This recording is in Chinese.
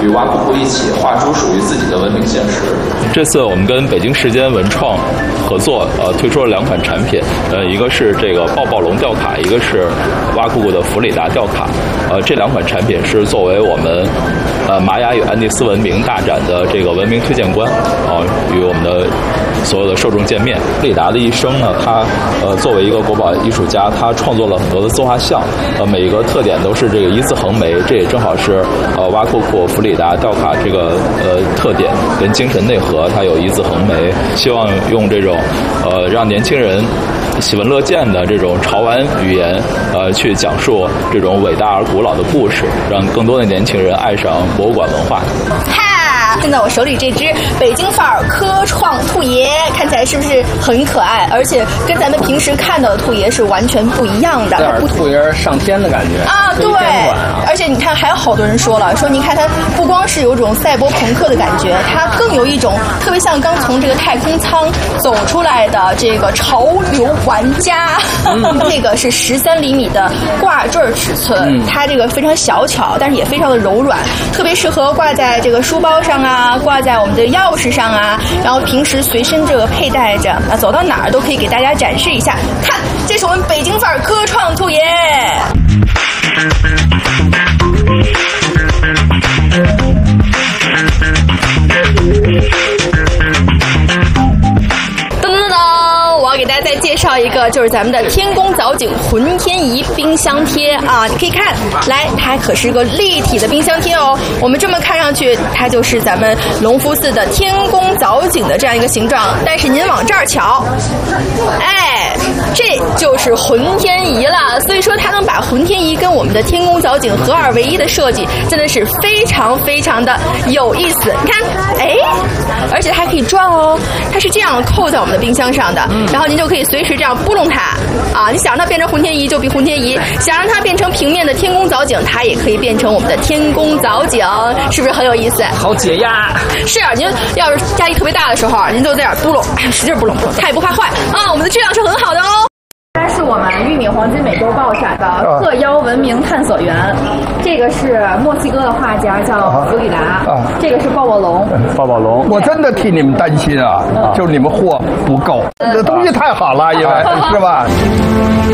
与挖苦库一起画出属于自己的文明现实。 这次我们跟北京时间文创合作，推出了2款产品，一个是这个抱抱龙吊卡，一个是挖苦库的弗里达吊卡。这2款产品是作为我们玛雅与安第斯文明大展的这个文明推荐官，与我们的所有的受众见面。弗里达的一生呢，他作为一个国宝艺术家，他创作了很多的自画像，每一个特点都是这个一字横眉，这也正好是挖苦库弗里达吊卡这个特点跟精神内核，它有一字横眉，希望用这种让年轻人喜闻乐见的这种潮玩语言，去讲述这种伟大而古老的故事，让更多的年轻人爱上博物馆文化。 现在我手里这只北京范儿科创兔爷，看起来是不是很可爱？而且跟咱们平时看到的兔爷是完全不一样的， 有点兔爷上天的感觉啊！对，而且你看，还有好多人说了，说你看它不光是有种赛博朋克的感觉，它更有一种特别像刚从这个太空舱走出来的这个潮流玩家。这个是13厘米的挂坠尺寸，它这个非常小巧，但是也非常的柔软，特别适合挂在这个书包上啊，挂在我们的钥匙上啊，然后平时随身这个佩戴着，走到哪儿都可以给大家展示一下。看，这是我们北京范儿科创兔爷。给大家再介绍一个，就是咱们的天宫藻井浑天仪冰箱贴啊！你可以看，来，它可是个立体的冰箱贴哦。我们这么看上去，它就是咱们隆福寺的天宫藻井的这样一个形状。但是您往这儿瞧，哎，这就是浑天仪了。所以说，它能把浑天仪跟我们的天宫藻井合二为一的设计，真的是非常非常的有意思。你看，哎，而且它还可以转哦，它是这样扣在我们的冰箱上的，然后您就可以随时这样拨弄它啊！你想让它变成浑天仪就变浑天仪，想让它变成平面的天宫藻井，它也可以变成我们的天宫藻井，是不是很有意思？ 好解压。 是啊，您要是压力特别大的时候，您就在这儿拨弄，使劲拨弄，它也不怕坏啊！我们的质量是很好的哦。它是我们玉米黄金美洲豹展的鹤腰文明探索员，这个是墨西哥的画家叫弗里达，这个是抱抱龙。 抱抱龙，我真的替你们担心啊，就是你们货不够，这东西太好了，因为是吧？